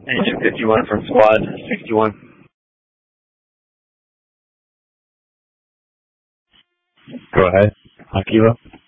Agent 51 from Squad 61. Go ahead, Akiva.